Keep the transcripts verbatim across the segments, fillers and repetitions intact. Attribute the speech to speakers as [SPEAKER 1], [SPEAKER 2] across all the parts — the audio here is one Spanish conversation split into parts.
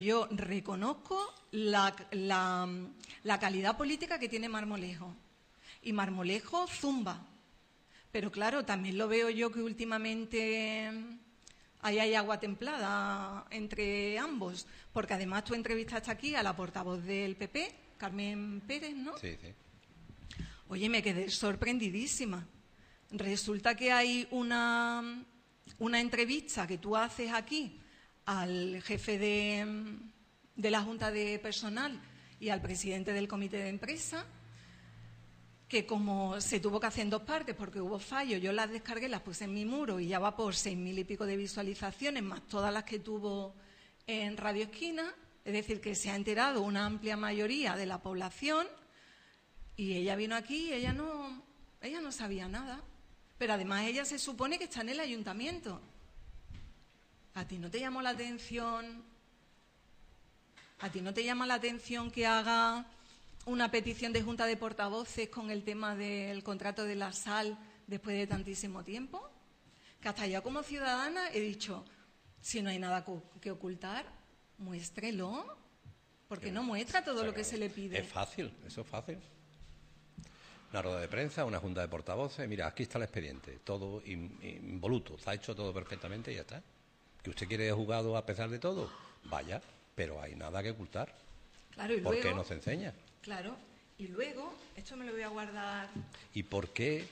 [SPEAKER 1] Yo reconozco la, la, la calidad política que tiene Marmolejo. Y Marmolejo zumba. Pero claro, también lo veo yo que últimamente ahí hay agua templada entre ambos. Porque además tú entrevistaste aquí a la portavoz del P P, Carmen Pérez, ¿no?
[SPEAKER 2] Sí, sí.
[SPEAKER 1] Oye, me quedé sorprendidísima. Resulta que hay una, una entrevista que tú haces aquí al jefe de, de la Junta de Personal y al presidente del comité de empresa, que como se tuvo que hacer en dos partes porque hubo fallos, yo las descargué, las puse en mi muro y ya va por seis mil y pico de visualizaciones, más todas las que tuvo en Radio Esquina, es decir, que se ha enterado una amplia mayoría de la población, y ella vino aquí y ella no, ella no sabía nada. Pero además ella se supone que está en el ayuntamiento. ¿A ti no te llamó la atención? ¿A ti no te llama la atención que haga una petición de junta de portavoces con el tema del contrato de la sal después de tantísimo tiempo? Que hasta yo como ciudadana he dicho, si no hay nada que ocultar, muéstrelo, porque no muestra todo lo que se le pide.
[SPEAKER 2] Es fácil, eso es fácil. Una rueda de prensa, una junta de portavoces, mira, aquí está el expediente, todo involuto, está hecho todo perfectamente y ya está. ¿Que usted quiere juzgado a pesar de todo? Vaya, pero hay nada que ocultar.
[SPEAKER 1] Claro, y
[SPEAKER 2] ¿Por
[SPEAKER 1] luego,
[SPEAKER 2] qué no se enseña?
[SPEAKER 1] Claro, y luego, esto me lo voy a guardar.
[SPEAKER 2] ¿Y por qué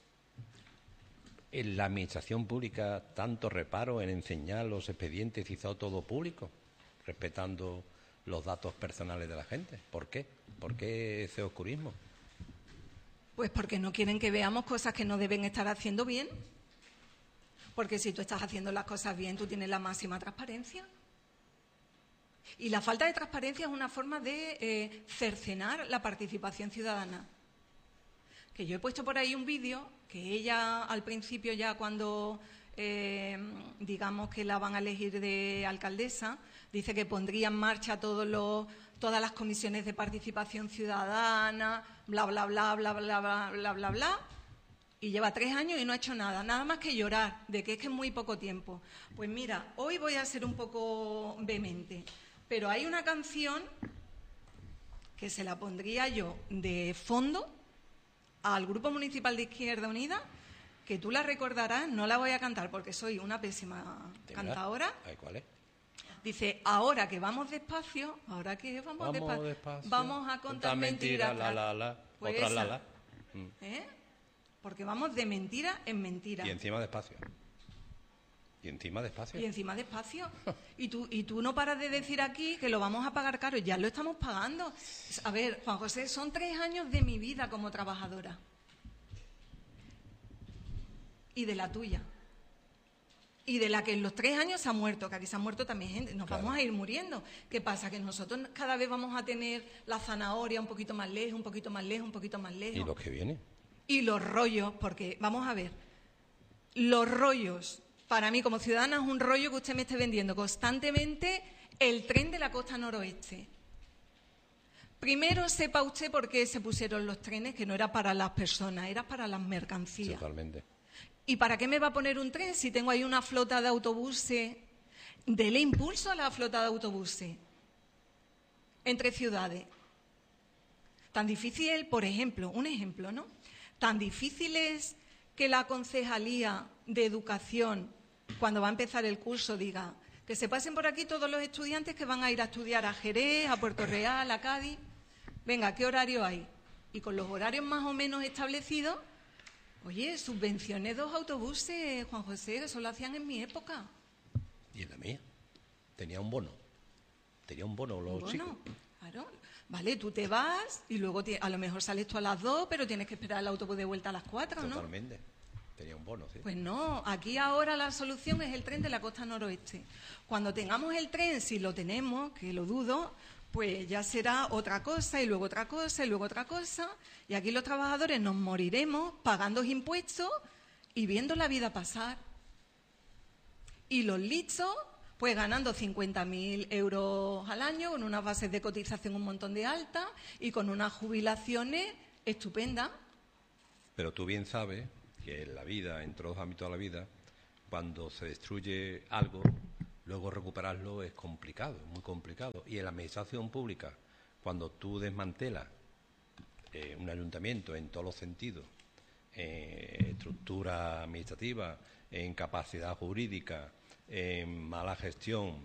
[SPEAKER 2] en la administración pública tanto reparo en enseñar los expedientes y hizo todo público, respetando los datos personales de la gente? ¿Por qué? ¿Por qué ese oscurismo?
[SPEAKER 1] Pues porque no quieren que veamos cosas que no deben estar haciendo bien. Porque si tú estás haciendo las cosas bien, tú tienes la máxima transparencia. Y la falta de transparencia es una forma de eh, cercenar la participación ciudadana. Que yo he puesto por ahí un vídeo que ella al principio ya cuando eh, digamos que la van a elegir de alcaldesa, dice que pondría en marcha todos los, todas las comisiones de participación ciudadana, bla, bla, bla, bla, bla, bla, bla, bla, bla. Y lleva tres años y no ha hecho nada, nada más que llorar, de que es que es muy poco tiempo. Pues mira, hoy voy a ser un poco vehemente, pero hay una canción que se la pondría yo de fondo al Grupo Municipal de Izquierda Unida, que tú la recordarás, no la voy a cantar porque soy una pésima cantadora.
[SPEAKER 2] ¿Cuál es?
[SPEAKER 1] Dice, ahora que vamos despacio, ahora que vamos,
[SPEAKER 2] vamos
[SPEAKER 1] despacio,
[SPEAKER 2] despacio,
[SPEAKER 1] vamos a contar
[SPEAKER 2] mentira,
[SPEAKER 1] mentiras.
[SPEAKER 2] La, la, la,
[SPEAKER 1] pues
[SPEAKER 2] otra
[SPEAKER 1] esa,
[SPEAKER 2] la, la. Mm.
[SPEAKER 1] ¿Eh? Porque vamos de mentira en mentira.
[SPEAKER 2] Y encima despacio. Y encima despacio.
[SPEAKER 1] Y encima despacio. Y tú, y tú no paras de decir aquí que lo vamos a pagar caro. Ya lo estamos pagando. A ver, Juan José, son tres años de mi vida como trabajadora. Y de la tuya. Y de la que en los tres años se ha muerto, que aquí se ha muerto también gente. Nos claro. Vamos a ir muriendo. ¿Qué pasa? Que nosotros cada vez vamos a tener la zanahoria un poquito más lejos, un poquito más lejos, un poquito más lejos.
[SPEAKER 2] ¿Y los que vienen?
[SPEAKER 1] Y los rollos, porque, vamos a ver, los rollos, para mí como ciudadana es un rollo que usted me esté vendiendo constantemente el tren de la costa noroeste. Primero sepa usted por qué se pusieron los trenes, que no era para las personas, era para las mercancías.
[SPEAKER 2] Totalmente.
[SPEAKER 1] ¿Y para qué me va a poner un tren si tengo ahí una flota de autobuses? Dele impulso a la flota de autobuses entre ciudades. Tan difícil, por ejemplo, un ejemplo, ¿no? Tan difícil es que la Concejalía de Educación, cuando va a empezar el curso, diga que se pasen por aquí todos los estudiantes que van a ir a estudiar a Jerez, a Puerto Real, a Cádiz. Venga, ¿qué horario hay? Y con los horarios más o menos establecidos, oye, subvencioné dos autobuses, Juan José, que eso lo hacían en mi época.
[SPEAKER 2] Y en la mía. Tenía un bono. Tenía un bono los
[SPEAKER 1] ¿Un bono?
[SPEAKER 2] chicos.
[SPEAKER 1] Claro. Vale, tú te vas y luego te, a lo mejor sales tú a las dos, pero tienes que esperar el autobús de vuelta a las cuatro, ¿no?
[SPEAKER 2] Totalmente. Tenía un bono, sí.
[SPEAKER 1] Pues no, aquí ahora la solución es el tren de la costa noroeste. Cuando tengamos el tren, si lo tenemos, que lo dudo, pues ya será otra cosa y luego otra cosa y luego otra cosa. Y aquí los trabajadores nos moriremos pagando impuestos y viendo la vida pasar. Y los listos, pues ganando cincuenta mil euros al año, con unas bases de cotización un montón de altas y con unas jubilaciones estupendas.
[SPEAKER 2] Pero tú bien sabes que en la vida, en todos los ámbitos de la vida, cuando se destruye algo, luego recuperarlo es complicado, muy complicado. Y en la administración pública, cuando tú desmantelas eh, un ayuntamiento en todos los sentidos, eh, estructura administrativa, en capacidad jurídica, en mala gestión,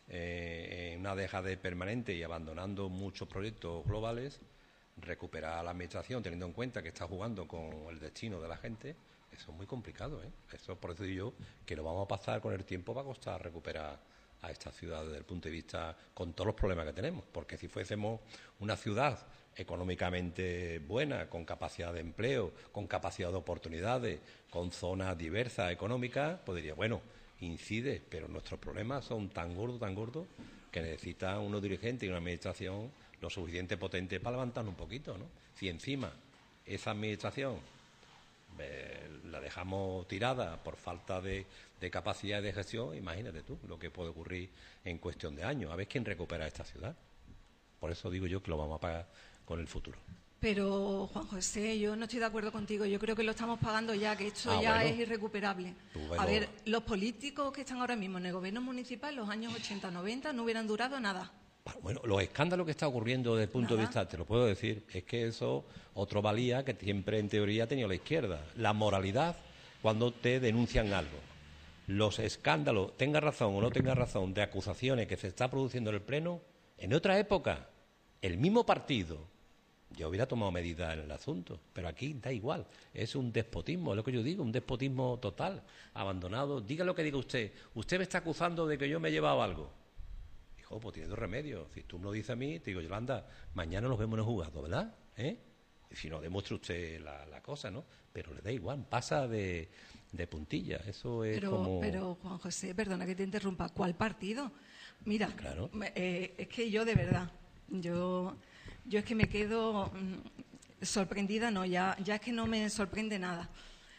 [SPEAKER 2] eh, en una dejadez permanente y abandonando muchos proyectos globales, recuperar la administración teniendo en cuenta que está jugando con el destino de la gente, eso es muy complicado, ¿eh? Eso, por eso digo yo que lo vamos a pasar con el tiempo, va a costar recuperar a esta ciudad desde el punto de vista con todos los problemas que tenemos, porque si fuésemos una ciudad económicamente buena, con capacidad de empleo, con capacidad de oportunidades, con zonas diversas económicas, pues diría, bueno, incide, pero nuestros problemas son tan gordos, tan gordos, que necesitan unos dirigentes y una administración lo suficiente potente para levantarnos un poquito, ¿no? Si encima esa administración eh, la dejamos tirada por falta de, de capacidad de gestión, imagínate tú lo que puede ocurrir en cuestión de años. A ver quién recupera esta ciudad. Por eso digo yo que lo vamos a pagar con el futuro.
[SPEAKER 1] Pero, Juan José, yo no estoy de acuerdo contigo. Yo creo que lo estamos pagando ya, que esto
[SPEAKER 2] ah,
[SPEAKER 1] ya
[SPEAKER 2] bueno.
[SPEAKER 1] es irrecuperable.
[SPEAKER 2] Bueno.
[SPEAKER 1] A ver, los políticos que están ahora mismo en el gobierno municipal, los años ochenta, noventa, no hubieran durado nada.
[SPEAKER 2] Bueno, los escándalos que está ocurriendo desde el punto
[SPEAKER 1] Nada.
[SPEAKER 2] de vista, te lo puedo decir, es que eso, otro valía que siempre en teoría ha tenido la izquierda. La moralidad cuando te denuncian algo. Los escándalos, tenga razón o no tenga razón, de acusaciones que se está produciendo en el Pleno, en otra época, el mismo partido, yo hubiera tomado medidas en el asunto, pero aquí da igual, es un despotismo, es lo que yo digo, un despotismo total, abandonado. Diga lo que diga usted, usted me está acusando de que yo me he llevado algo. Hijo, pues tiene dos remedios. Si tú me lo dices a mí, te digo, Yolanda, mañana nos vemos en el juzgado, ¿verdad? ¿Eh? Y si no, demuestra usted la, la cosa, ¿no? Pero le da igual, pasa de, de puntilla. Eso es
[SPEAKER 1] pero,
[SPEAKER 2] como...
[SPEAKER 1] Pero, Juan José, perdona que te interrumpa, ¿cuál partido? Mira,
[SPEAKER 2] Claro.
[SPEAKER 1] eh, es que yo de verdad, yo, yo es que me quedo mm, sorprendida, no, ya, ya es que no me sorprende nada.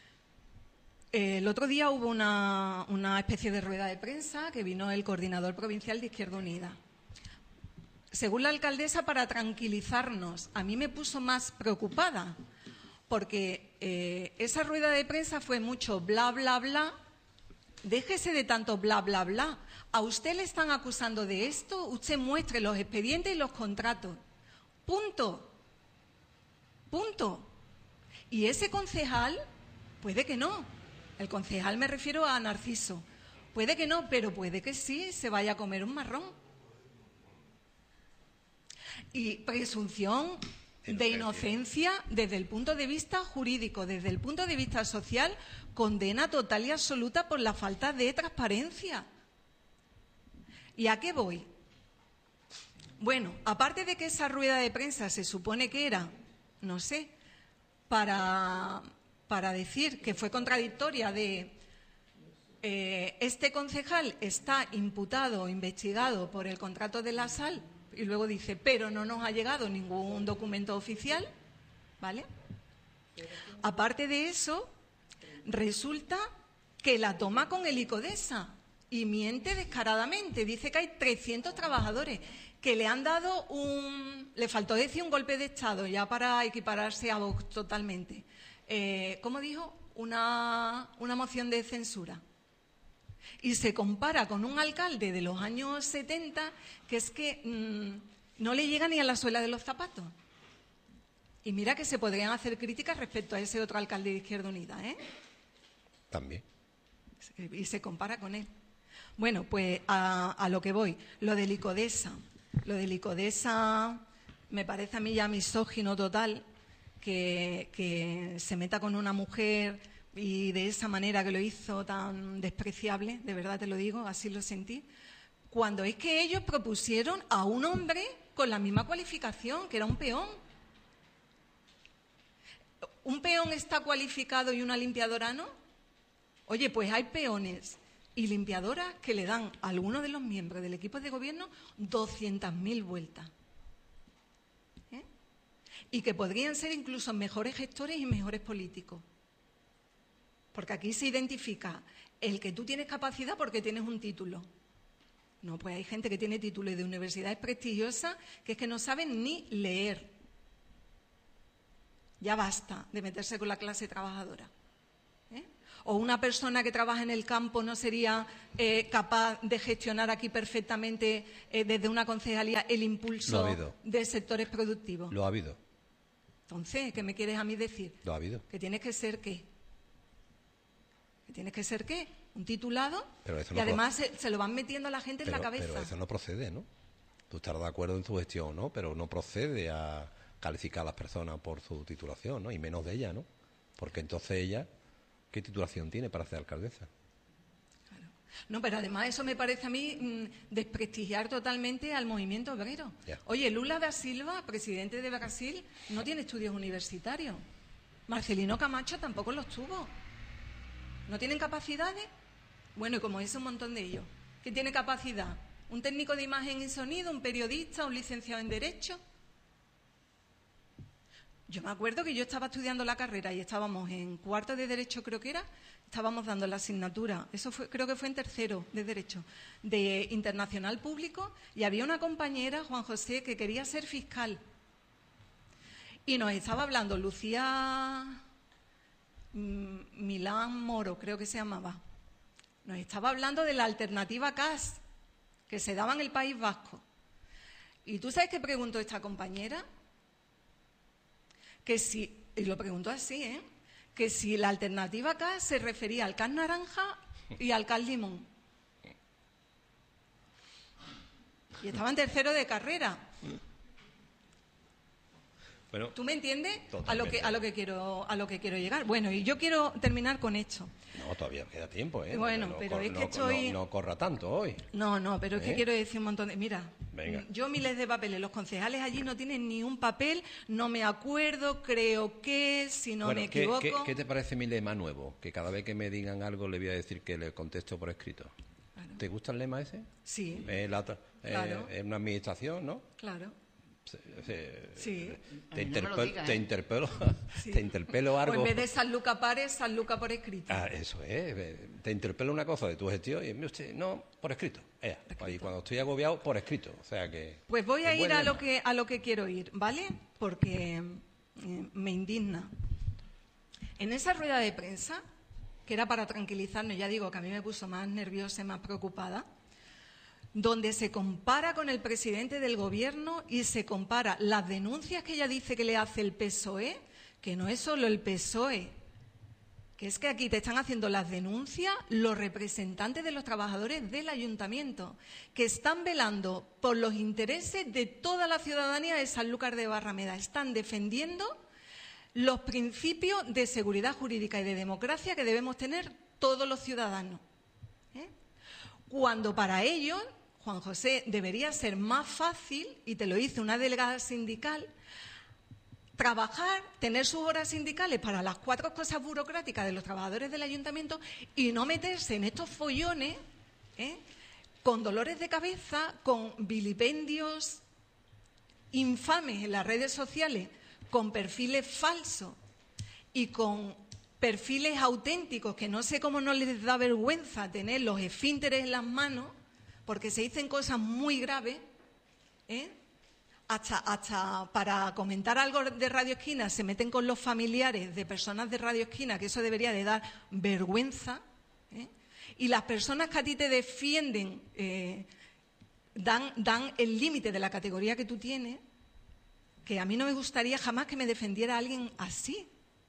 [SPEAKER 1] El otro día hubo una, una especie de rueda de prensa que vino el coordinador provincial de Izquierda Unida. Según la alcaldesa, para tranquilizarnos, a mí me puso más preocupada, porque eh, esa rueda de prensa fue mucho bla, bla, bla. Déjese de tanto bla, bla, bla. A usted le están acusando de esto, usted muestre los expedientes y los contratos. Punto. Punto. Y ese concejal, puede que no. El concejal me refiero a Narciso. Puede que no, pero puede que sí, se vaya a comer un marrón. Y presunción de inocencia desde el punto de vista jurídico, desde el punto de vista social, condena total y absoluta por la falta de transparencia. ¿Y a qué voy? Bueno, aparte de que esa rueda de prensa se supone que era, no sé, para... para decir que fue contradictoria de eh, este concejal está imputado o investigado por el contrato de la sal y luego dice, pero no nos ha llegado ningún documento oficial, ¿vale? Aparte de eso, resulta que la toma con el ICODESA y miente descaradamente, dice que hay trescientos trabajadores que le han dado un... le faltó decir un golpe de Estado ya para equipararse a Vox totalmente. Eh, ¿Cómo dijo? Una, una moción de censura. Y se compara con un alcalde de los años setenta que es que mmm, no le llega ni a la suela de los zapatos. Y mira que se podrían hacer críticas respecto a ese otro alcalde de Izquierda Unida, ¿eh?
[SPEAKER 2] También.
[SPEAKER 1] Y se compara con él. Bueno, pues a, a lo que voy. Lo del ICODESA. Lo del ICODESA me parece a mí ya misógino total. Que, que se meta con una mujer y de esa manera que lo hizo tan despreciable, de verdad te lo digo, así lo sentí, cuando es que ellos propusieron a un hombre con la misma cualificación, que era un peón. ¿Un peón está cualificado y una limpiadora no? Oye, pues hay peones y limpiadoras que le dan a algunos de los miembros del equipo de gobierno doscientas mil vueltas. Y que podrían ser incluso mejores gestores y mejores políticos. Porque aquí se identifica el que tú tienes capacidad porque tienes un título. No, pues hay gente que tiene títulos de universidades prestigiosas que es que no saben ni leer. Ya basta de meterse con la clase trabajadora. ¿Eh? o una persona que trabaja en el campo no sería eh, capaz de gestionar aquí perfectamente eh, desde una concejalía el impulso de sectores productivos.
[SPEAKER 2] Lo ha habido.
[SPEAKER 1] Entonces, ¿qué me quieres a mí decir?
[SPEAKER 2] Lo ha habido.
[SPEAKER 1] ¿Que tienes que ser qué? ¿Que tienes que ser qué? ¿Un titulado?
[SPEAKER 2] Pero eso
[SPEAKER 1] y
[SPEAKER 2] no
[SPEAKER 1] además se, se lo van metiendo a la gente
[SPEAKER 2] pero,
[SPEAKER 1] en la cabeza.
[SPEAKER 2] Pero eso no procede, ¿no? Tú estarás de acuerdo en su gestión, ¿no? Pero no procede a calificar a las personas por su titulación, ¿no? Y menos de ella, ¿no? Porque entonces ella, ¿qué titulación tiene para ser alcaldesa?
[SPEAKER 1] Claro. No, pero además eso me parece a mí mmm, desprestigiar totalmente al movimiento obrero.
[SPEAKER 2] Ya.
[SPEAKER 1] Oye, Lula da Silva, presidente de Brasil, no tiene estudios universitarios. Marcelino Camacho tampoco los tuvo. ¿No tienen capacidades? Bueno, y como dice un montón de ellos. ¿Quién tiene capacidad? ¿Un técnico de imagen y sonido, un periodista, un licenciado en Derecho? Yo me acuerdo que yo estaba estudiando la carrera y estábamos en cuarto de Derecho, creo que era, estábamos dando la asignatura, eso fue, creo que fue en tercero de Derecho, de Internacional Público, y había una compañera, Juan José, que quería ser fiscal. Y nos estaba hablando Lucía mm, Milán Moro, creo que se llamaba. Nos estaba hablando de la alternativa C A S, que se daba en el País Vasco. ¿Y tú sabes qué preguntó esta compañera? Que si, y lo preguntó así, ¿eh? Que si la alternativa C A S se refería al C A S naranja y al C A S limón. Y estaba en tercero de carrera.
[SPEAKER 2] Bueno,
[SPEAKER 1] ¿tú me entiendes? A lo que a lo que quiero a lo que quiero llegar. Bueno, y yo quiero terminar con esto.
[SPEAKER 2] No, todavía queda tiempo, ¿eh?
[SPEAKER 1] Bueno,
[SPEAKER 2] no,
[SPEAKER 1] pero
[SPEAKER 2] no,
[SPEAKER 1] es que
[SPEAKER 2] no,
[SPEAKER 1] estoy...
[SPEAKER 2] No, no corra tanto hoy.
[SPEAKER 1] No, no, pero es que
[SPEAKER 2] ¿Eh?
[SPEAKER 1] quiero decir un montón de... Mira,
[SPEAKER 2] Venga.
[SPEAKER 1] Yo miles de papeles, los concejales allí no tienen ni un papel, no me acuerdo, creo que, si no
[SPEAKER 2] bueno,
[SPEAKER 1] me
[SPEAKER 2] ¿qué,
[SPEAKER 1] equivoco...
[SPEAKER 2] ¿qué, ¿Qué te parece mi lema nuevo? Que cada vez que me digan algo le voy a decir que le contesto por escrito. Claro. ¿Te gusta el lema ese?
[SPEAKER 1] Sí.
[SPEAKER 2] Es la, eh,
[SPEAKER 1] claro.
[SPEAKER 2] Es una administración, ¿no?
[SPEAKER 1] Claro.
[SPEAKER 2] Se, se,
[SPEAKER 1] Sí.
[SPEAKER 2] Te,
[SPEAKER 3] no
[SPEAKER 2] interpel,
[SPEAKER 3] diga,
[SPEAKER 2] te
[SPEAKER 3] ¿eh?
[SPEAKER 2] interpelo,
[SPEAKER 1] Sí.
[SPEAKER 2] te interpelo algo.
[SPEAKER 1] O en vez de San Luca Pares, San Luca por escrito.
[SPEAKER 2] Ah, eso es. Te interpelo una cosa de tu gestión y usted, no, por escrito. Ea,
[SPEAKER 1] escrito.
[SPEAKER 2] Y cuando estoy agobiado, por escrito. O sea que.
[SPEAKER 1] Pues voy a
[SPEAKER 2] es
[SPEAKER 1] ir
[SPEAKER 2] buen
[SPEAKER 1] a lo
[SPEAKER 2] lema.
[SPEAKER 1] que a lo que quiero ir, ¿vale? Porque eh, me indigna. En esa rueda de prensa, que era para tranquilizarnos, ya digo que a mí me puso más nerviosa y más preocupada, donde se compara con el presidente del gobierno y se compara las denuncias que ella dice que le hace el P S O E, que no es solo el P S O E, que es que aquí te están haciendo las denuncias los representantes de los trabajadores del ayuntamiento, que están velando por los intereses de toda la ciudadanía de Sanlúcar de Barrameda, están defendiendo los principios de seguridad jurídica y de democracia que debemos tener todos los ciudadanos. ¿Eh? Cuando para ellos, Juan José, debería ser más fácil, y te lo dice una delegada sindical, trabajar, tener sus horas sindicales para las cuatro cosas burocráticas de los trabajadores del ayuntamiento y no meterse en estos follones, ¿eh? Con dolores de cabeza, con vilipendios infames en las redes sociales, con perfiles falsos y con perfiles auténticos que no sé cómo no les da vergüenza tener los esfínteres en las manos, porque se dicen cosas muy graves, ¿eh? Hasta, hasta para comentar algo de Radio Esquina se meten con los familiares de personas de Radio Esquina, que eso debería de dar vergüenza, ¿eh? Y las personas que a ti te defienden eh, dan, dan el límite de la categoría que tú tienes, que a mí no me gustaría jamás que me defendiera alguien así.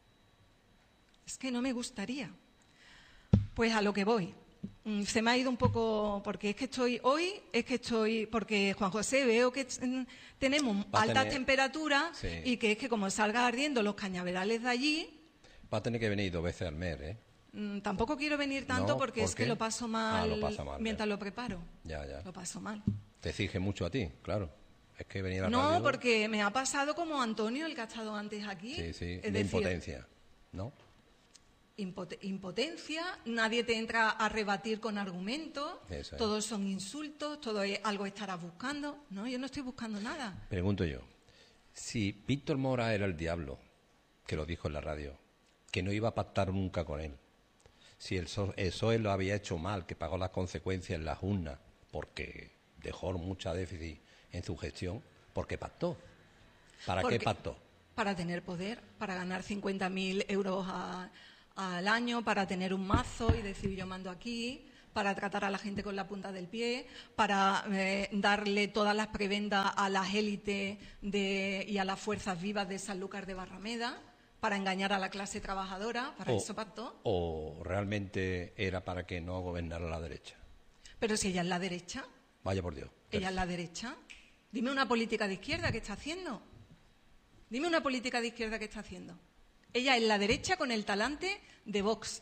[SPEAKER 1] Es que no me gustaría. Pues a lo que voy. Se me ha ido un poco, porque es que estoy, hoy es que estoy, porque Juan José, veo que tenemos
[SPEAKER 2] Va a
[SPEAKER 1] altas
[SPEAKER 2] tener-
[SPEAKER 1] temperaturas
[SPEAKER 2] sí.
[SPEAKER 1] y que es que como salga ardiendo los cañaverales de allí,
[SPEAKER 2] Va a tener que venir dos veces al mes, ¿eh?
[SPEAKER 1] mm, tampoco quiero venir tanto
[SPEAKER 2] No,
[SPEAKER 1] porque
[SPEAKER 2] ¿por
[SPEAKER 1] es que
[SPEAKER 2] qué?
[SPEAKER 1] lo paso
[SPEAKER 2] Ah,
[SPEAKER 1] mal,
[SPEAKER 2] lo pasa mal,
[SPEAKER 1] mientras
[SPEAKER 2] ya.
[SPEAKER 1] lo preparo.
[SPEAKER 2] Ya, ya.
[SPEAKER 1] Lo paso mal.
[SPEAKER 2] Te exige mucho a ti, claro. Es que venir a la
[SPEAKER 1] No,
[SPEAKER 2] radio...
[SPEAKER 1] porque me ha pasado como Antonio, el que ha estado antes aquí.
[SPEAKER 2] Sí, sí,
[SPEAKER 1] Es
[SPEAKER 2] de
[SPEAKER 1] decir,
[SPEAKER 2] impotencia, ¿no?
[SPEAKER 1] impote- impotencia, nadie te entra a rebatir con argumentos,
[SPEAKER 2] Eso es.
[SPEAKER 1] todos son insultos, todo es algo estarás buscando. No, yo no estoy buscando nada.
[SPEAKER 2] Pregunto yo, si Víctor Mora era el diablo, que lo dijo en la radio, que no iba a pactar nunca con él, si el P S O E lo había hecho mal, que pagó las consecuencias en las urnas, porque dejó mucha déficit en su gestión, ¿por qué pactó? ¿Para
[SPEAKER 1] Porque-
[SPEAKER 2] qué pactó?
[SPEAKER 1] Para tener poder, para ganar cincuenta mil euros a- al año para tener un mazo y decir yo mando aquí, para tratar a la gente con la punta del pie, para eh, darle todas las prebendas a las élites de, y a las fuerzas vivas de Sanlúcar de Barrameda, para engañar a la clase trabajadora, para
[SPEAKER 2] o,
[SPEAKER 1] eso pactó.
[SPEAKER 2] ¿O realmente era para que no gobernara la derecha?
[SPEAKER 1] Pero si ella es la derecha.
[SPEAKER 2] Vaya por Dios.
[SPEAKER 1] Ella es la derecha. Dime una política de izquierda que está haciendo. Dime una política de izquierda que está haciendo. Ella es la derecha con el talante de Vox.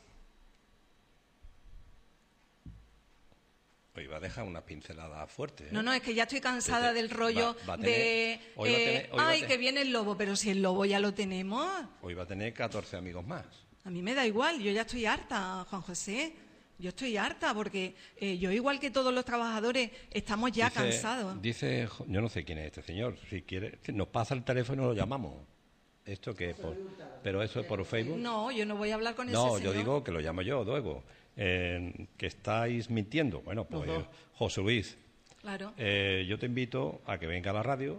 [SPEAKER 2] Hoy va a dejar una pincelada fuerte. ¿eh?
[SPEAKER 1] No, no, es que ya estoy cansada
[SPEAKER 2] Desde,
[SPEAKER 1] del rollo
[SPEAKER 2] va, va tener,
[SPEAKER 1] de... Eh, ay, que viene el lobo, pero si el lobo ya lo tenemos.
[SPEAKER 2] Hoy va a tener catorce amigos más.
[SPEAKER 1] A mí me da igual, yo ya estoy harta, Juan José. Yo estoy harta porque eh, yo, igual que todos los trabajadores, estamos ya
[SPEAKER 2] dice,
[SPEAKER 1] cansados.
[SPEAKER 2] Dice, yo no sé quién es este señor, si quiere, nos pasa el teléfono y lo llamamos. ¿Esto qué es? Por, ¿Pero eso es por Facebook?
[SPEAKER 1] No, yo no voy a hablar con ese
[SPEAKER 2] No,
[SPEAKER 1] señor.
[SPEAKER 2] yo digo que lo llamo yo luego. Eh, que estáis mintiendo. Bueno, pues uh-huh. José Luis,
[SPEAKER 1] claro.
[SPEAKER 2] eh, yo te invito a que venga a la radio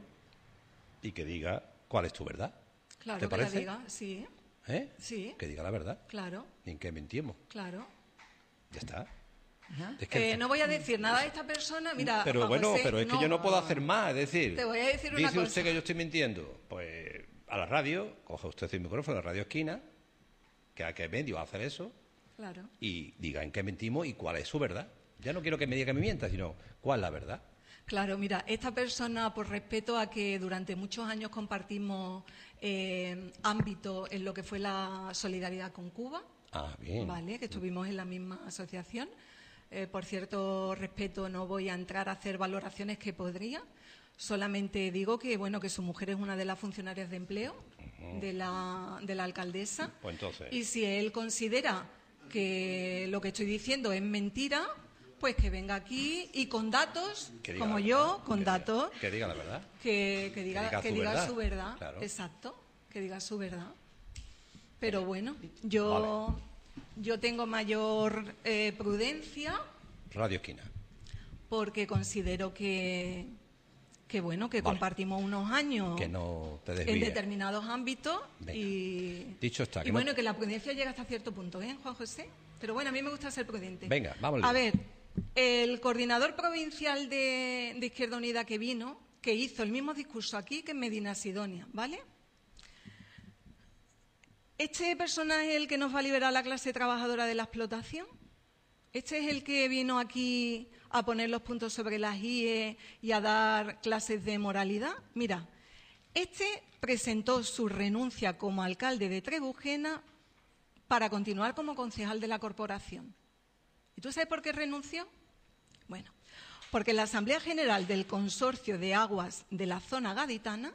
[SPEAKER 2] y que diga cuál es tu verdad.
[SPEAKER 1] Claro,
[SPEAKER 2] ¿Te
[SPEAKER 1] que
[SPEAKER 2] parece?
[SPEAKER 1] la diga, sí.
[SPEAKER 2] ¿Eh?
[SPEAKER 1] Sí.
[SPEAKER 2] Que diga la verdad.
[SPEAKER 1] Claro.
[SPEAKER 2] ¿Y en qué mentimos?
[SPEAKER 1] Claro.
[SPEAKER 2] Ya está.
[SPEAKER 1] Es que eh, no voy a decir nada de esta persona, mira.
[SPEAKER 2] Pero
[SPEAKER 1] Juan
[SPEAKER 2] bueno,
[SPEAKER 1] José,
[SPEAKER 2] pero es que
[SPEAKER 1] no,
[SPEAKER 2] yo no puedo hacer más, es decir.
[SPEAKER 1] Te voy a decir una
[SPEAKER 2] dice
[SPEAKER 1] cosa.
[SPEAKER 2] usted que yo estoy mintiendo. Pues a la radio, coge usted el micrófono, la Radio Esquina, que a qué medio hacer eso.
[SPEAKER 1] Claro.
[SPEAKER 2] Y diga en qué mentimos y cuál es su verdad. Ya no quiero que me diga que me mienta, sino cuál es la verdad.
[SPEAKER 1] Claro, mira, esta persona, por respeto a que durante muchos años compartimos eh, ámbito en lo que fue la solidaridad con Cuba,
[SPEAKER 2] ah, bien.
[SPEAKER 1] Vale, que estuvimos en la misma asociación. Eh, por cierto respeto, no voy a entrar a hacer valoraciones que podría. Solamente digo que bueno que su mujer es una de las funcionarias de empleo uh-huh. de la de la alcaldesa.
[SPEAKER 2] Pues entonces.
[SPEAKER 1] Y si él considera que lo que estoy diciendo es mentira, pues que venga aquí y con datos, como yo, con
[SPEAKER 2] que
[SPEAKER 1] datos.
[SPEAKER 2] Diga, que diga la verdad.
[SPEAKER 1] Que, que diga, que diga, que
[SPEAKER 2] su,
[SPEAKER 1] diga
[SPEAKER 2] verdad.
[SPEAKER 1] su verdad.
[SPEAKER 2] Claro.
[SPEAKER 1] Exacto, que diga su verdad. Pero bueno, yo,
[SPEAKER 2] vale.
[SPEAKER 1] yo tengo mayor eh, prudencia.
[SPEAKER 2] Radio Esquina.
[SPEAKER 1] Porque considero que, que bueno, que
[SPEAKER 2] vale.
[SPEAKER 1] compartimos unos años
[SPEAKER 2] que no te
[SPEAKER 1] en determinados ámbitos.
[SPEAKER 2] Venga.
[SPEAKER 1] Y,
[SPEAKER 2] Dicho está.
[SPEAKER 1] y
[SPEAKER 2] Que
[SPEAKER 1] bueno,
[SPEAKER 2] no...
[SPEAKER 1] que la prudencia llega hasta cierto punto, ¿eh, Juan José? Pero bueno, a mí me gusta ser prudente.
[SPEAKER 2] Venga, vamos.
[SPEAKER 1] A ver, el coordinador provincial de, de Izquierda Unida que vino, que hizo el mismo discurso aquí que en Medina Sidonia, ¿vale? ¿Este personaje es el que nos va a liberar a la clase trabajadora de la explotación? ¿Este es el que vino aquí a poner los puntos sobre las íes y a dar clases de moralidad? Mira, este presentó su renuncia como alcalde de Trebujena para continuar como concejal de la corporación. ¿Y tú sabes por qué renunció? Bueno, porque la Asamblea General del Consorcio de Aguas de la Zona Gaditana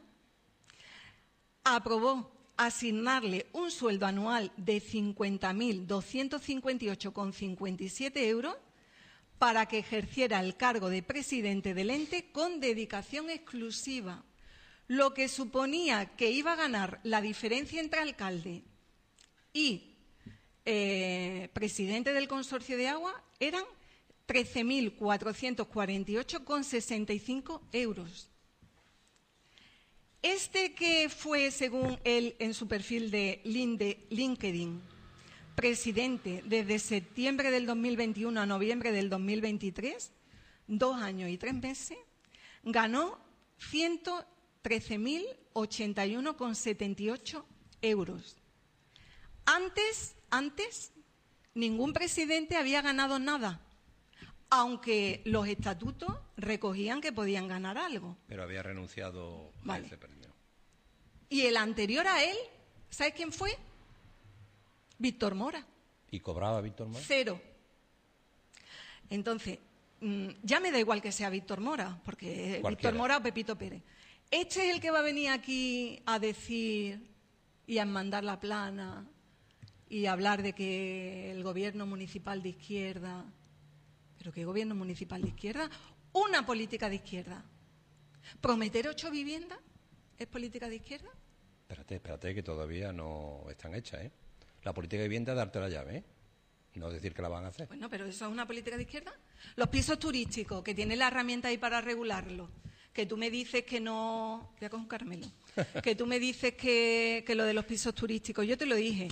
[SPEAKER 1] aprobó asignarle un sueldo anual de cincuenta mil doscientos cincuenta y ocho coma cincuenta y siete euros para que ejerciera el cargo de presidente del ente con dedicación exclusiva, lo que suponía que iba a ganar la diferencia entre alcalde y eh, presidente del consorcio de agua eran trece mil cuatrocientos cuarenta y ocho coma sesenta y cinco euros. Este que fue, según él, en su perfil de LinkedIn, presidente desde septiembre del dos mil veintiuno a noviembre del dos mil veintitrés, dos años y tres meses, ganó ciento trece mil ochenta y uno coma setenta y ocho euros. Antes, antes, ningún presidente había ganado nada, aunque los estatutos recogían que podían ganar algo.
[SPEAKER 2] Pero había renunciado
[SPEAKER 1] vale.
[SPEAKER 2] a ese premio.
[SPEAKER 1] Y el anterior a él, ¿sabes quién fue? Víctor Mora.
[SPEAKER 2] ¿Y cobraba Víctor Mora?
[SPEAKER 1] Cero. Entonces, ya me da igual que sea Víctor Mora, porque
[SPEAKER 2] Cualquiera.
[SPEAKER 1] Víctor Mora o Pepito Pérez. Este es el que va a venir aquí a decir y a mandar la plana y a hablar de que el gobierno municipal de izquierda... ¿Pero qué gobierno municipal de izquierda? Una política de izquierda. ¿Prometer ocho viviendas es política de izquierda?
[SPEAKER 2] Espérate, espérate, que todavía no están hechas, ¿eh? La política de vivienda es darte la llave, ¿eh? No decir que la van a hacer.
[SPEAKER 1] Bueno, pero ¿eso es una política de izquierda? Los pisos turísticos, que tienen la herramienta ahí para regularlo, que tú me dices que no... Voy a coger un caramelo. Que tú me dices que, que lo de los pisos turísticos, yo te lo dije.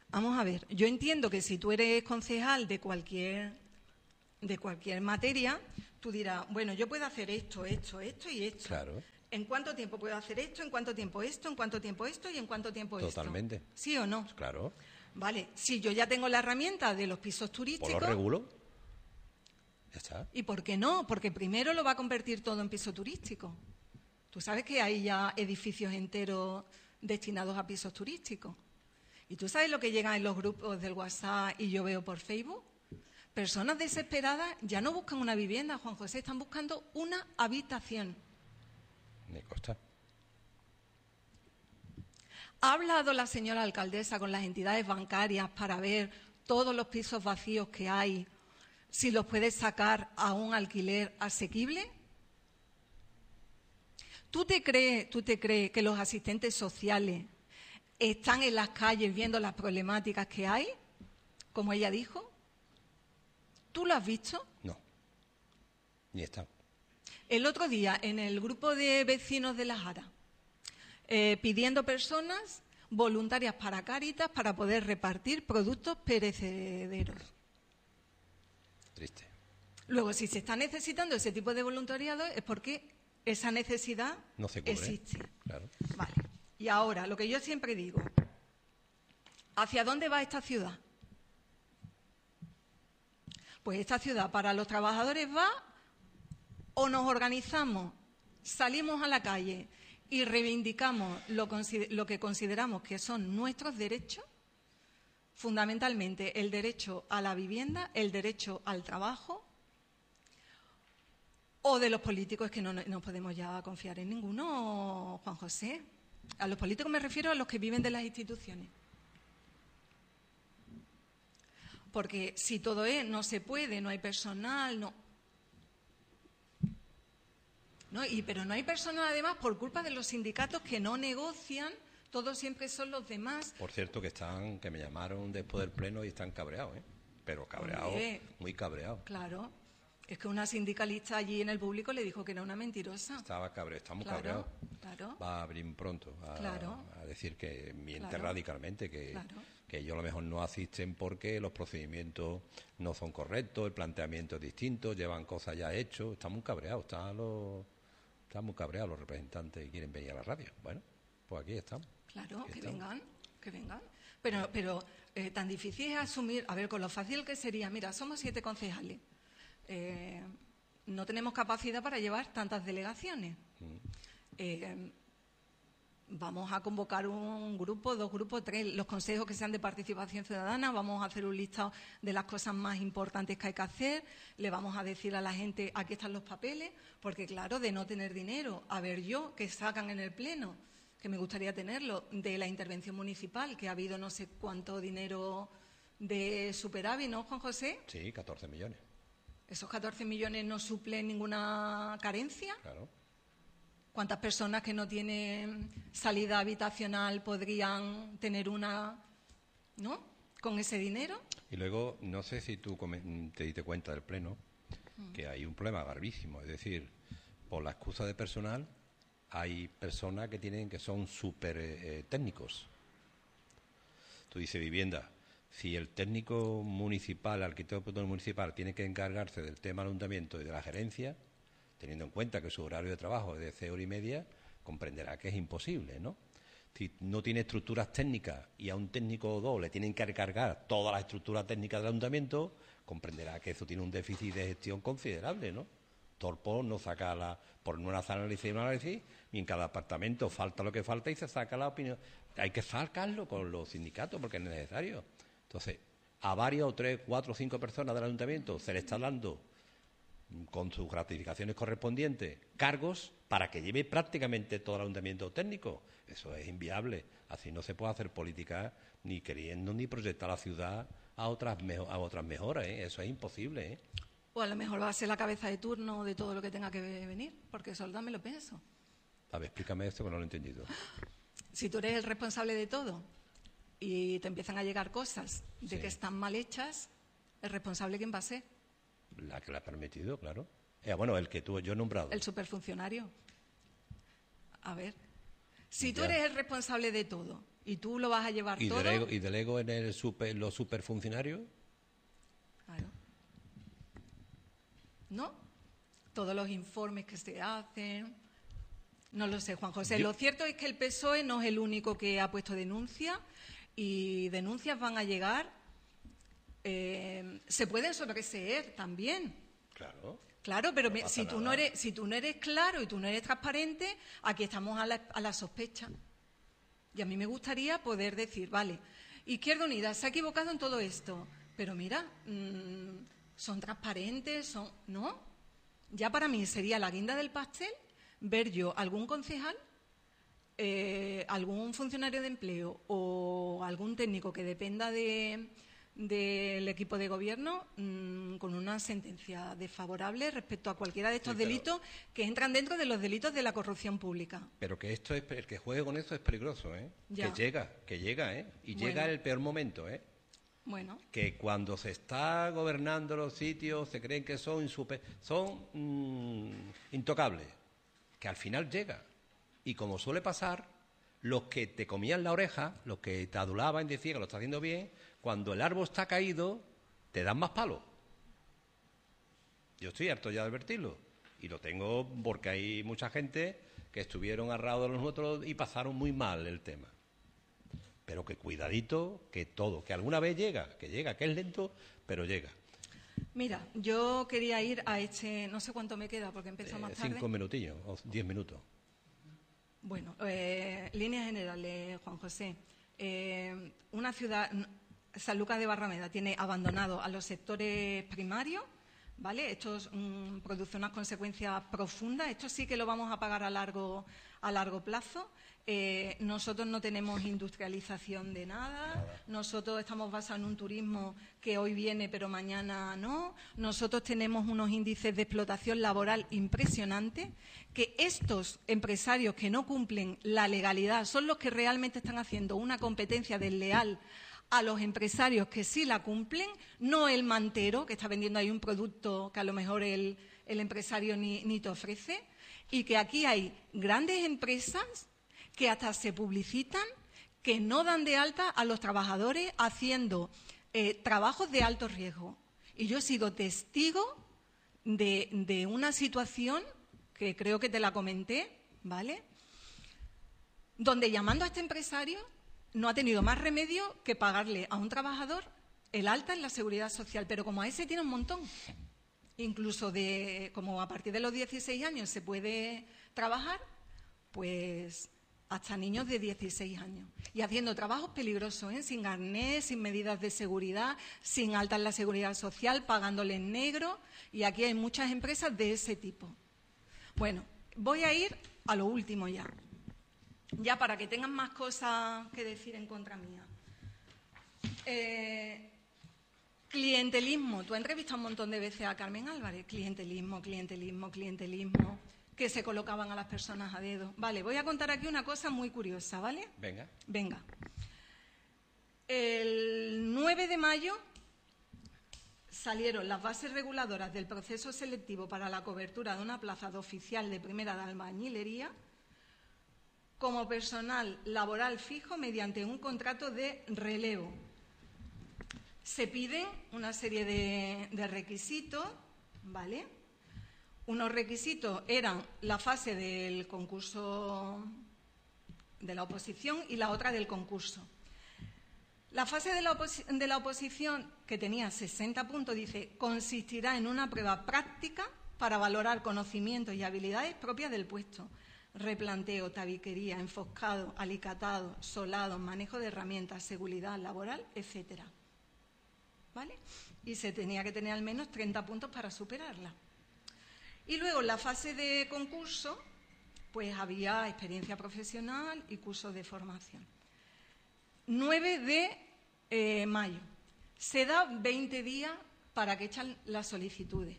[SPEAKER 1] Vamos a ver, yo entiendo que si tú eres concejal de cualquier, de cualquier materia, tú dirás, bueno, yo puedo hacer esto, esto, esto y esto.
[SPEAKER 2] Claro.
[SPEAKER 1] ¿En cuánto tiempo puedo hacer esto? ¿En cuánto tiempo esto? ¿En cuánto tiempo esto? ¿Y en cuánto tiempo esto?
[SPEAKER 2] Totalmente.
[SPEAKER 1] ¿Sí o no?
[SPEAKER 2] Claro.
[SPEAKER 1] Vale, si yo ya tengo la herramienta de los pisos turísticos...
[SPEAKER 2] Pues lo regulo. Ya está.
[SPEAKER 1] ¿Y por qué no? Porque primero lo va a convertir todo en piso turístico. Tú sabes que hay ya edificios enteros destinados a pisos turísticos. ¿Y tú sabes lo que llega en los grupos del WhatsApp y yo veo por Facebook? Personas desesperadas ya no buscan una vivienda, Juan José, están buscando una habitación.
[SPEAKER 2] Me consta.
[SPEAKER 1] ¿Ha hablado la señora alcaldesa con las entidades bancarias para ver todos los pisos vacíos que hay, si los puede sacar a un alquiler asequible? ¿Tú te crees, tú te crees que los asistentes sociales están en las calles viendo las problemáticas que hay, como ella dijo? ¿Tú lo has visto?
[SPEAKER 2] No, ni están.
[SPEAKER 1] El otro día, en el grupo de vecinos de La Jara, eh, pidiendo personas voluntarias para Cáritas para poder repartir productos perecederos.
[SPEAKER 2] Triste.
[SPEAKER 1] Luego, si se está necesitando ese tipo de voluntariado es porque esa necesidad
[SPEAKER 2] no se cubre.
[SPEAKER 1] Existe.
[SPEAKER 2] Claro.
[SPEAKER 1] Vale. Y ahora, lo que yo siempre digo, ¿hacia dónde va esta ciudad? Pues esta ciudad para los trabajadores va o nos organizamos, salimos a la calle y reivindicamos lo, lo que consideramos que son nuestros derechos, fundamentalmente el derecho a la vivienda, el derecho al trabajo, o de los políticos, es que no, no podemos ya confiar en ninguno, Juan José. A los políticos me refiero a los que viven de las instituciones. Porque si todo es, no se puede, no hay personal, no... no y, pero no hay personal además por culpa de los sindicatos que no negocian, todos siempre son los demás.
[SPEAKER 2] Por cierto, que están, que me llamaron después del pleno y están cabreados, ¿eh? Pero cabreados,
[SPEAKER 1] Hombre,
[SPEAKER 2] muy cabreados.
[SPEAKER 1] Claro. Es que una sindicalista allí en el público le dijo que era una mentirosa.
[SPEAKER 2] Estaba cabreado, está muy
[SPEAKER 1] claro,
[SPEAKER 2] cabreado.
[SPEAKER 1] Claro.
[SPEAKER 2] Va a abrir pronto a,
[SPEAKER 1] claro.
[SPEAKER 2] a decir que miente
[SPEAKER 1] claro.
[SPEAKER 2] radicalmente, que,
[SPEAKER 1] claro.
[SPEAKER 2] que ellos a lo mejor no asisten porque los procedimientos no son correctos, el planteamiento es distinto, llevan cosas ya hechas. Está muy cabreado, están los, están muy cabreados los representantes y quieren venir a la radio. Bueno, pues aquí estamos.
[SPEAKER 1] Claro,
[SPEAKER 2] aquí
[SPEAKER 1] que
[SPEAKER 2] estamos.
[SPEAKER 1] vengan, que vengan. Pero, pero eh, tan difícil es asumir, a ver, con lo fácil que sería, mira, somos siete concejales. Eh, no tenemos capacidad para llevar tantas delegaciones. Mm. Eh, vamos a convocar un grupo, dos grupos, tres, los consejos que sean de participación ciudadana, vamos a hacer un listado de las cosas más importantes que hay que hacer, le vamos a decir a la gente, aquí están los papeles, porque claro, de no tener dinero, a ver yo, que sacan en el pleno, que me gustaría tenerlo, de la intervención municipal, que ha habido no sé cuánto dinero de superávit, ¿no, Juan José?
[SPEAKER 2] Sí, catorce millones.
[SPEAKER 1] ¿Esos catorce millones no suplen ninguna carencia?
[SPEAKER 2] Claro.
[SPEAKER 1] ¿Cuántas personas que no tienen salida habitacional podrían tener una, ¿no?, con ese dinero?
[SPEAKER 2] Y luego, no sé si tú te diste cuenta del Pleno, mm. que hay un problema gravísimo. Es decir, por la excusa de personal, hay personas que tienen que son súper eh, técnicos. Tú dices vivienda. Si el técnico municipal, el arquitecto municipal, tiene que encargarse del tema del ayuntamiento y de la gerencia, teniendo en cuenta que su horario de trabajo es de seis horas y media, comprenderá que es imposible, ¿no? Si no tiene estructuras técnicas y a un técnico o dos le tienen que encargar todas las estructuras técnicas del ayuntamiento, comprenderá que eso tiene un déficit de gestión considerable, ¿no? Torpo no saca la, por no hacer análisis y un análisis, y en cada apartamento falta lo que falta y se saca la opinión. Hay que sacarlo con los sindicatos porque es necesario. Entonces, a varias o tres, cuatro o cinco personas del ayuntamiento se le está dando, con sus gratificaciones correspondientes, cargos para que lleve prácticamente todo el ayuntamiento técnico. Eso es inviable. Así no se puede hacer política ni queriendo ni proyectar la ciudad a otras, mejo- a otras mejoras, ¿eh? Eso es imposible, ¿eh?
[SPEAKER 1] O a lo mejor va a ser la cabeza de turno de todo lo que tenga que venir, porque eso también lo pienso.
[SPEAKER 2] A ver, explícame esto que no lo he entendido.
[SPEAKER 1] Si tú eres el responsable de todo y te empiezan a llegar cosas de
[SPEAKER 2] Sí.
[SPEAKER 1] que están mal hechas, ¿el responsable quién va a ser?
[SPEAKER 2] La que la ha permitido, claro. Eh, bueno, el que tú, yo he nombrado.
[SPEAKER 1] El superfuncionario. A ver, Si tú
[SPEAKER 2] Ya.
[SPEAKER 1] eres el responsable de todo y tú lo vas a llevar
[SPEAKER 2] ¿Y
[SPEAKER 1] todo...
[SPEAKER 2] delego, y delego en el super, los superfuncionarios?
[SPEAKER 1] Claro. ¿No? Todos los informes que se hacen... No lo sé, Juan José.
[SPEAKER 2] Yo-
[SPEAKER 1] Lo cierto es que el P S O E no es el único que ha puesto denuncia y denuncias van a llegar. Eh, se pueden sobreseer también.
[SPEAKER 2] Claro.
[SPEAKER 1] Claro, pero
[SPEAKER 2] No
[SPEAKER 1] me-
[SPEAKER 2] pasa
[SPEAKER 1] si tú, no
[SPEAKER 2] nada.
[SPEAKER 1] eres, si tú no eres claro y tú no eres transparente, aquí estamos a la, a la sospecha. Y a mí me gustaría poder decir, vale, Izquierda Unida se ha equivocado en todo esto, pero mira, mmm, son transparentes, son... ¿No? Ya para mí sería la guinda del pastel ver yo algún concejal, eh, algún funcionario de empleo o algún técnico que dependa de, del equipo de gobierno mmm, con una sentencia desfavorable respecto a cualquiera de estos
[SPEAKER 2] Sí, pero-
[SPEAKER 1] delitos que entran dentro de los delitos de la corrupción pública.
[SPEAKER 2] Pero que esto es, el que juegue con esto es peligroso, ¿eh?
[SPEAKER 1] Ya.
[SPEAKER 2] Que llega, que llega, ¿eh? Y
[SPEAKER 1] Bueno.
[SPEAKER 2] llega en el peor momento, ¿eh?
[SPEAKER 1] Bueno,
[SPEAKER 2] Que cuando se está gobernando los sitios se creen que son super, son mm, intocables, que al final llega. Y como suele pasar, los que te comían la oreja, los que te adulaban y decían que lo está haciendo bien, cuando el árbol está caído, te dan más palos. Yo estoy harto ya de advertirlo. Y lo tengo porque hay mucha gente que estuvieron agarrados de los otros y pasaron muy mal el tema. Pero que cuidadito, que todo, que alguna vez llega, que llega, que es lento, pero llega.
[SPEAKER 1] mira, yo quería ir a este, no sé cuánto me queda porque empezó
[SPEAKER 2] Eh,
[SPEAKER 1] más tarde.
[SPEAKER 2] cinco minutillos o diez minutos.
[SPEAKER 1] Bueno, eh, líneas generales, Juan José. Eh, una ciudad, San Lucas de Barrameda, tiene abandonado a los sectores primarios, ¿vale? Esto mm, produce unas consecuencias profundas. Esto sí que lo vamos a pagar a largo, a largo plazo. Eh, nosotros no tenemos industrialización de nada.
[SPEAKER 2] Nada.
[SPEAKER 1] Nosotros estamos basados en un turismo que hoy viene pero mañana no. Nosotros tenemos unos índices de explotación laboral impresionantes, que estos empresarios que no cumplen la legalidad son los que realmente están haciendo una competencia desleal a los empresarios que sí la cumplen, no el mantero que está vendiendo ahí un producto que a lo mejor el, el empresario ni, ni te ofrece, y que aquí hay grandes empresas que hasta se publicitan, que no dan de alta a los trabajadores haciendo eh, trabajos de alto riesgo. Y yo he sido testigo de, de una situación que creo que te la comenté, ¿vale? Donde llamando a este empresario no ha tenido más remedio que pagarle a un trabajador el alta en la seguridad social, pero como a ese tiene un montón. Incluso de, como a partir de los dieciséis años se puede trabajar, pues hasta niños de dieciséis años. Y haciendo trabajos peligrosos, ¿eh? Sin carnet, sin medidas de seguridad, sin alta en la seguridad social, pagándole en negro. Y aquí hay muchas empresas de ese tipo. Bueno, voy a ir a lo último ya. Ya para que tengan más cosas que decir en contra mía. Eh, clientelismo. Tú has entrevistado un montón de veces a Carmen Álvarez. Clientelismo, clientelismo, clientelismo. Que se colocaban a las personas a dedo. Vale, voy a contar aquí una cosa muy curiosa, ¿vale?
[SPEAKER 2] Venga.
[SPEAKER 1] Venga. El nueve de mayo salieron las bases reguladoras del proceso selectivo para la cobertura de una plaza de oficial de primera de albañilería como personal laboral fijo mediante un contrato de relevo. Se piden una serie de, de requisitos, ¿vale? Unos requisitos eran la fase del concurso de la oposición y la otra del concurso. La fase de la, oposi- de la oposición, que tenía sesenta puntos, dice, consistirá en una prueba práctica para valorar conocimientos y habilidades propias del puesto. Replanteo, tabiquería, enfoscado, alicatado, solado, manejo de herramientas, seguridad laboral, etcétera. ¿Vale? Y se tenía que tener al menos treinta puntos para superarla. Y luego en la fase de concurso, pues había experiencia profesional y cursos de formación. nueve de eh, mayo. Se da veinte días para que echan las solicitudes.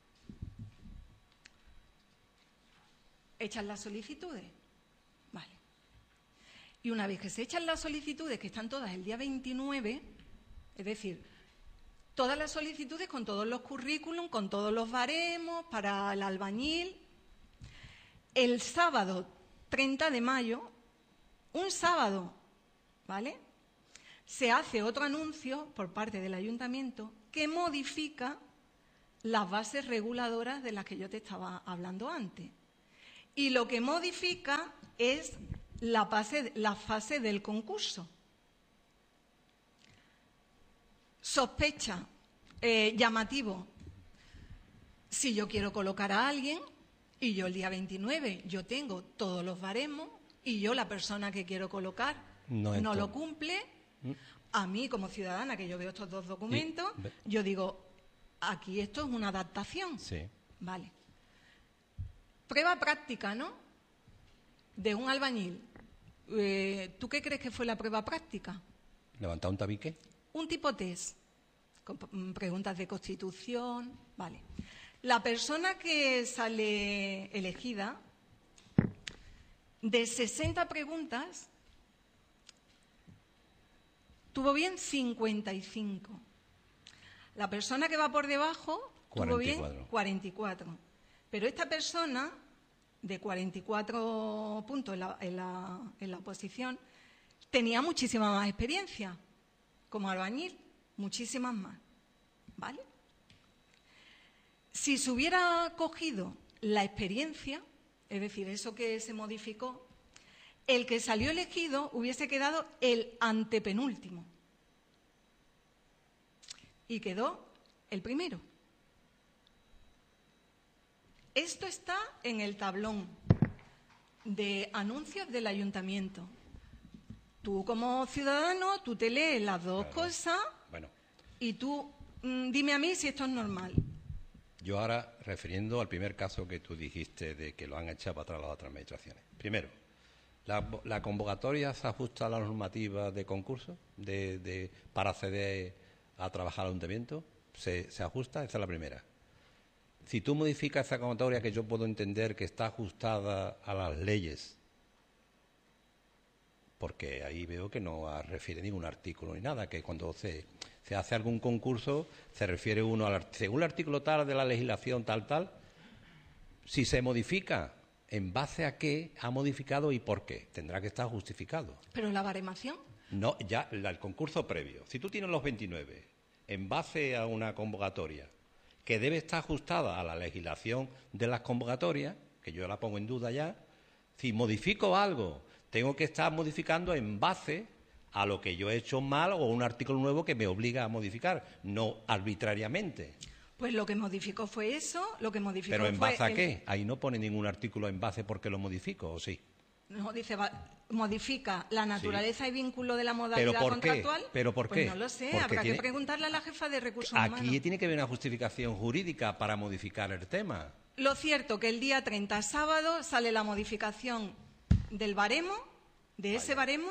[SPEAKER 1] ¿Echan las solicitudes? Vale. Y una vez que se echan las solicitudes, que están todas el día veintinueve, es decir, todas las solicitudes con todos los currículum, con todos los baremos para el albañil. El sábado treinta de mayo, un sábado, ¿vale?, se hace otro anuncio por parte del ayuntamiento que modifica las bases reguladoras de las que yo te estaba hablando antes. Y lo que modifica es la fase, la fase del concurso. Sospecha, eh, llamativo. Si yo quiero colocar a alguien y yo el día veintinueve yo tengo todos los baremos y yo la persona que quiero colocar no, no lo cumple, a mí como ciudadana que yo veo estos dos documentos, y, yo digo, aquí esto es una adaptación.
[SPEAKER 2] Sí.
[SPEAKER 1] Vale. Prueba práctica, ¿no?, de un albañil. Eh, ¿Tú qué crees que fue la prueba práctica?
[SPEAKER 2] ¿Levantar un tabique?
[SPEAKER 1] Un tipo test, con preguntas de constitución. Vale. La persona que sale elegida, de sesenta preguntas, tuvo bien cincuenta y cinco. La persona que va por debajo tuvo bien cuarenta y cuatro. Pero esta persona, de cuarenta y cuatro puntos en la, en la, en la oposición, tenía muchísima más experiencia como albañil, muchísimas más. ¿Vale? Si se hubiera cogido la experiencia, es decir, eso que se modificó, el que salió elegido hubiese quedado el antepenúltimo. Y quedó el primero. Esto está en el tablón de anuncios del ayuntamiento. Tú como ciudadano, tú te lees las dos claro. cosas
[SPEAKER 2] bueno.
[SPEAKER 1] y tú mm, dime a mí si esto es normal.
[SPEAKER 2] Yo ahora, refiriendo al primer caso que tú dijiste de que lo han echado para atrás las otras administraciones. Primero, ¿la, la convocatoria se ajusta a la normativa de concurso de, de, para acceder a trabajar al ayuntamiento? ¿Se, ¿Se ajusta? Esa es la primera. Si tú modificas esa convocatoria, que yo puedo entender que está ajustada a las leyes, porque ahí veo que no refiere ningún artículo ni nada, que cuando se, se hace algún concurso se refiere uno al según el artículo tal de la legislación tal, tal. Si se modifica, ¿en base a qué ha modificado y por qué? Tendrá que estar justificado.
[SPEAKER 1] ¿Pero la baremación?
[SPEAKER 2] No, ya la, el concurso previo. Si tú tienes los veintinueve, en base a una convocatoria que debe estar ajustada a la legislación de las convocatorias, que yo la pongo en duda ya, si modifico algo, tengo que estar modificando en base a lo que yo he hecho mal o un artículo nuevo que me obliga a modificar, no arbitrariamente.
[SPEAKER 1] Pues lo que modificó fue eso, lo que modificó
[SPEAKER 2] ¿Pero en base
[SPEAKER 1] fue
[SPEAKER 2] a
[SPEAKER 1] el...
[SPEAKER 2] qué? Ahí no pone ningún artículo en base porque lo modifico, ¿o sí?
[SPEAKER 1] No, dice, va, modifica la naturaleza sí. y vínculo de la modalidad
[SPEAKER 2] ¿Pero por
[SPEAKER 1] contractual.
[SPEAKER 2] Qué? ¿Pero por
[SPEAKER 1] pues
[SPEAKER 2] qué?
[SPEAKER 1] no lo sé,
[SPEAKER 2] Porque
[SPEAKER 1] habrá
[SPEAKER 2] tiene...
[SPEAKER 1] que preguntarle a la jefa de recursos
[SPEAKER 2] Aquí
[SPEAKER 1] humanos.
[SPEAKER 2] Aquí tiene que haber una justificación jurídica para modificar el tema.
[SPEAKER 1] Lo cierto que el día treinta, sábado, sale la modificación del baremo, de Vaya. ese baremo,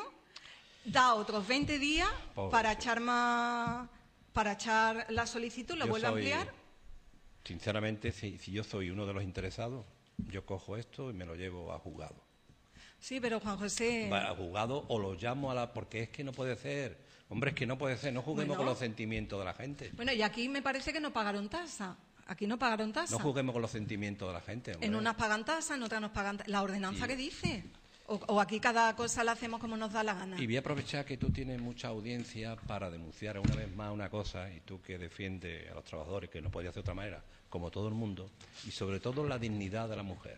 [SPEAKER 1] da otros veinte días Pobre para sí. echar más, para echar la solicitud, lo yo vuelve soy, a ampliar.
[SPEAKER 2] Sinceramente, si, si yo soy uno de los interesados, yo cojo esto y me lo llevo a juzgado.
[SPEAKER 1] Sí, pero Juan José...
[SPEAKER 2] A juzgado o lo llamo a la... Porque es que no puede ser. Hombre, es que no puede ser. No juguemos bueno, con los sentimientos de la gente.
[SPEAKER 1] Bueno, y aquí me parece que no pagaron tasa. Aquí no pagaron tasa.
[SPEAKER 2] No juguemos con los sentimientos de la gente, hombre.
[SPEAKER 1] En unas pagan tasa, en otras nos pagan... ¿La ordenanza y... qué dice? O, o aquí cada cosa la hacemos como nos da la gana.
[SPEAKER 2] Y voy a aprovechar que tú tienes mucha audiencia para denunciar una vez más una cosa, y tú que defiendes a los trabajadores, que no podía hacer de otra manera, como todo el mundo, y sobre todo la dignidad de la mujer.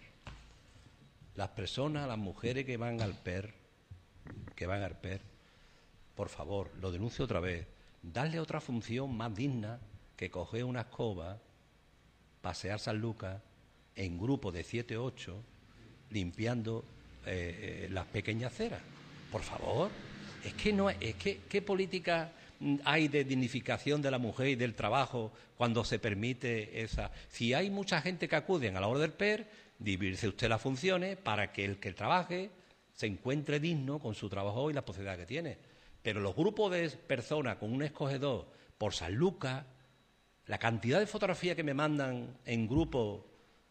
[SPEAKER 2] Las personas, las mujeres que van al P E R, que van al P E R, por favor, lo denuncio otra vez, darle otra función más digna que coger una escoba, pasear San Lucas en grupo de siete o ocho, limpiando eh, eh, las pequeñas aceras. Por favor, es que no es que qué política hay de dignificación de la mujer y del trabajo cuando se permite esa. Si hay mucha gente que acuden a la hora del P E R, dividirse usted las funciones para que el que trabaje se encuentre digno con su trabajo y la posibilidad que tiene. Pero los grupos de personas con un escogedor por San Lucas, la cantidad de fotografías que me mandan en grupo,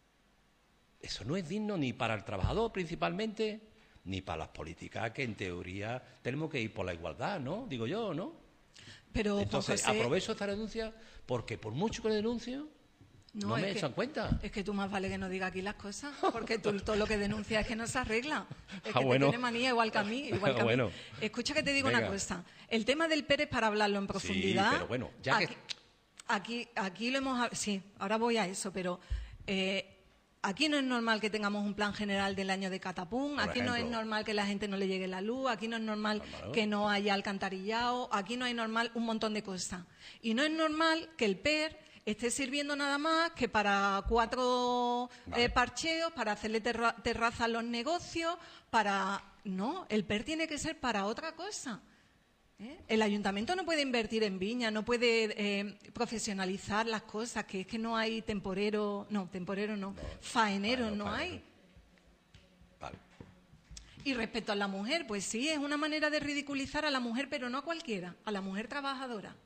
[SPEAKER 2] eso no es digno ni para el trabajador principalmente, ni para las políticas que en teoría tenemos que ir por la igualdad, ¿no? Digo yo, ¿no?
[SPEAKER 1] Pero,
[SPEAKER 2] entonces,
[SPEAKER 1] José...
[SPEAKER 2] aprovecho esta denuncia porque por mucho que le denuncio, No, no me
[SPEAKER 1] que,
[SPEAKER 2] echan cuenta.
[SPEAKER 1] Es que tú más vale que no digas aquí las cosas, porque tú todo lo que denuncias es que no se arregla. Es
[SPEAKER 2] ah,
[SPEAKER 1] que
[SPEAKER 2] bueno.
[SPEAKER 1] te tiene manía igual que a mí. Igual que a mí.
[SPEAKER 2] bueno.
[SPEAKER 1] Escucha que te digo
[SPEAKER 2] Venga.
[SPEAKER 1] una cosa. El tema del P E R es para hablarlo en profundidad.
[SPEAKER 2] Sí, pero bueno, ya
[SPEAKER 1] aquí,
[SPEAKER 2] que...
[SPEAKER 1] Aquí, aquí lo hemos... Sí, ahora voy a eso, pero... Eh, Aquí no es normal que tengamos un plan general del año de catapum, aquí no es normal que la gente no le llegue la luz, aquí no es normal
[SPEAKER 2] Normal.
[SPEAKER 1] que no haya alcantarillado, aquí no hay normal un montón de cosas. Y no es normal que el P E R esté sirviendo nada más que para cuatro
[SPEAKER 2] vale.
[SPEAKER 1] eh, parcheos, para hacerle terra terraza a los negocios, para... No, el P E R tiene que ser para otra cosa. ¿Eh? El ayuntamiento no puede invertir en viña, no puede eh, profesionalizar las cosas, que es que no hay temporero, no, temporero no, no faenero no, no hay.
[SPEAKER 2] Vale.
[SPEAKER 1] Y respecto a la mujer, pues sí, es una manera de ridiculizar a la mujer, pero no a cualquiera, a la mujer trabajadora.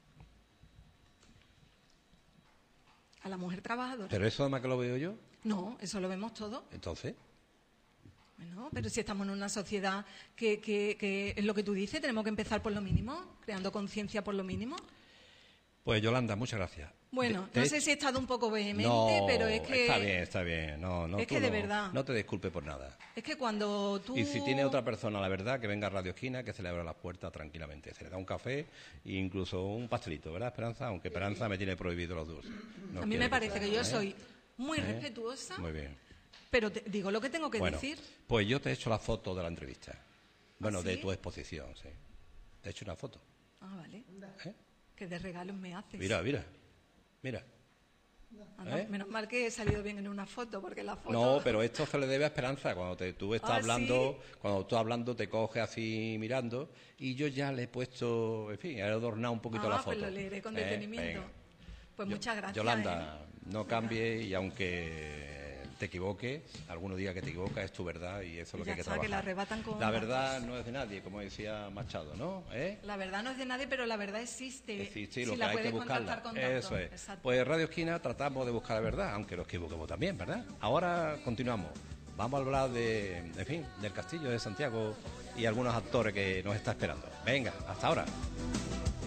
[SPEAKER 1] A la mujer trabajadora.
[SPEAKER 2] ¿Pero eso además que lo veo yo?
[SPEAKER 1] No, eso lo vemos todos.
[SPEAKER 2] Entonces...
[SPEAKER 1] Bueno, pero si estamos en una sociedad que, que, que es lo que tú dices, tenemos que empezar por lo mínimo, creando conciencia por lo mínimo.
[SPEAKER 2] Pues Yolanda, muchas gracias.
[SPEAKER 1] Bueno,
[SPEAKER 2] de,
[SPEAKER 1] no
[SPEAKER 2] de...
[SPEAKER 1] sé si he estado un poco vehemente,
[SPEAKER 2] no,
[SPEAKER 1] pero es que...
[SPEAKER 2] está bien, está bien. No, no,
[SPEAKER 1] es que de
[SPEAKER 2] no,
[SPEAKER 1] verdad...
[SPEAKER 2] No te disculpes por nada.
[SPEAKER 1] Es que cuando tú...
[SPEAKER 2] Y si tiene otra persona, la verdad, que venga a Radio Esquina, que se le abra las puertas tranquilamente. Se le da un café e incluso un pastelito, ¿verdad, Esperanza? Aunque Esperanza me tiene prohibido los dulces. No
[SPEAKER 1] a mí me parece que, que yo
[SPEAKER 2] ¿eh?
[SPEAKER 1] soy muy
[SPEAKER 2] ¿Eh?
[SPEAKER 1] respetuosa.
[SPEAKER 2] Muy bien.
[SPEAKER 1] Pero te digo lo que tengo que
[SPEAKER 2] bueno,
[SPEAKER 1] decir.
[SPEAKER 2] Pues yo te he hecho la foto de la entrevista. Bueno,
[SPEAKER 1] ¿Ah, sí?
[SPEAKER 2] de tu exposición, sí. Te he hecho una foto.
[SPEAKER 1] Ah, vale.
[SPEAKER 2] ¿Eh?
[SPEAKER 1] Que de regalos me haces.
[SPEAKER 2] Mira, mira, mira.
[SPEAKER 1] Ah, no,
[SPEAKER 2] ¿Eh?
[SPEAKER 1] menos mal que he salido bien en una foto, porque la foto...
[SPEAKER 2] No, pero esto se le debe a Esperanza. Cuando te, tú estás
[SPEAKER 1] ¿Ah,
[SPEAKER 2] hablando,
[SPEAKER 1] sí?
[SPEAKER 2] cuando tú hablando te coge así mirando y yo ya le he puesto, en fin, he adornado un poquito
[SPEAKER 1] ah,
[SPEAKER 2] la foto.
[SPEAKER 1] pues lo leeré con
[SPEAKER 2] ¿Eh?
[SPEAKER 1] detenimiento.
[SPEAKER 2] Venga.
[SPEAKER 1] Pues
[SPEAKER 2] Yo,
[SPEAKER 1] muchas gracias.
[SPEAKER 2] Yolanda,
[SPEAKER 1] ¿eh?
[SPEAKER 2] no cambies y aunque te equivoques, algunos días que te equivocas es tu verdad y eso es lo que
[SPEAKER 1] Ya
[SPEAKER 2] hay que
[SPEAKER 1] está,
[SPEAKER 2] trabajar.
[SPEAKER 1] que la arrebatan con
[SPEAKER 2] la
[SPEAKER 1] una
[SPEAKER 2] verdad
[SPEAKER 1] cosa.
[SPEAKER 2] no es de nadie, como decía Machado, ¿no? ¿Eh?
[SPEAKER 1] La verdad no es de nadie, pero la verdad existe.
[SPEAKER 2] Existe y
[SPEAKER 1] si
[SPEAKER 2] lo que
[SPEAKER 1] la
[SPEAKER 2] hay que
[SPEAKER 1] puedes
[SPEAKER 2] buscarla.
[SPEAKER 1] contactar con
[SPEAKER 2] Eso
[SPEAKER 1] datos.
[SPEAKER 2] es.
[SPEAKER 1] Exacto.
[SPEAKER 2] Pues Radio Esquina tratamos de buscar la verdad, aunque nos equivoquemos también, ¿verdad? Ahora continuamos. Vamos a hablar de, en fin, del Castillo de Santiago y algunos actores que nos está esperando. Venga, hasta ahora.